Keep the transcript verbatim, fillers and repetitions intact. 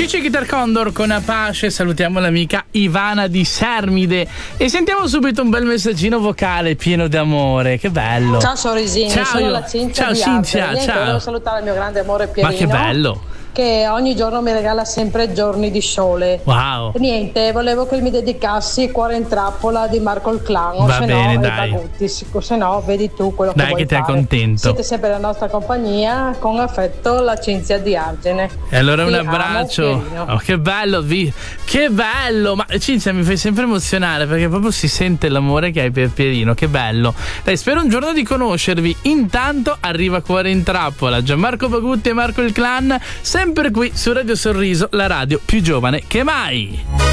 Amici Guitar Condor con Apache, salutiamo l'amica Ivana di Sermide e sentiamo subito un bel messaggino vocale pieno d'amore. Che bello. Ciao sorrisini, ciao, sono io. la Cinzia ciao di Cinzia, Arte. Niente, ciao. volevo salutare il mio grande amore Pierino. Ma che bello. Che ogni giorno mi regala sempre giorni di sole. Wow. E niente, volevo che mi dedicassi Cuore in trappola di Marco il Clan. Va se bene, no, dai. Bagutti, se no, vedi tu quello dai che vuoi che ti fare. accontento. Siete sempre la nostra compagnia, con affetto la Cinzia di Argene. E allora Ti un amo, abbraccio. Pierino. Oh, che bello, vi... che bello. Ma Cinzia mi fai sempre emozionare perché proprio si sente l'amore che hai per Pierino. Che bello. Dai, spero un giorno di conoscervi. Intanto arriva Cuore in trappola. Gianmarco Bagutti e Marco il Clan, sempre qui su Radio Sorriso, la radio più giovane che mai.